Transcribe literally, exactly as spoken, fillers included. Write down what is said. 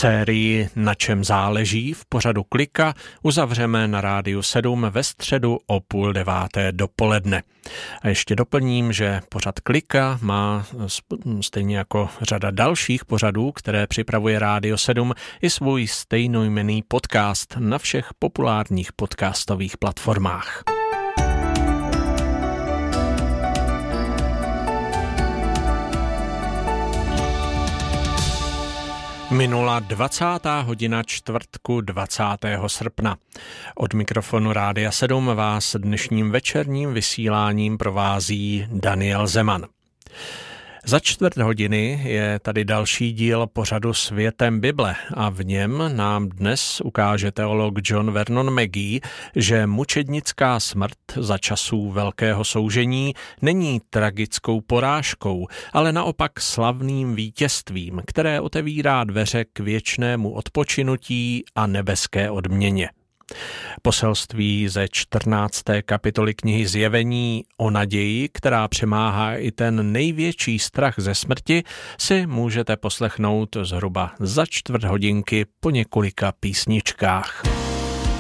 Sérii Na čem záleží v pořadu Klika uzavřeme na Rádiu sedm ve středu o půl deváté dopoledne. A ještě doplním, že pořad Klika má stejně jako řada dalších pořadů, které připravuje Rádio sedm, i svůj stejnojmenný podcast na všech populárních podcastových platformách. Minula dvacátá hodina čtvrtku dvacátého srpna. Od mikrofonu Rádia sedm vás dnešním večerním vysíláním provází Daniel Zeman. Za čtvrt hodiny je tady další díl pořadu Světem Bible a v něm nám dnes ukáže teolog John Vernon Mackey, že mučednická smrt za časů velkého soužení není tragickou porážkou, ale naopak slavným vítězstvím, které otevírá dveře k věčnému odpočinutí a nebeské odměně. Poselství ze čtrnácté kapitoly knihy Zjevení o naději, která přemáhá i ten největší strach ze smrti, si můžete poslechnout zhruba za čtvrt hodinky po několika písničkách.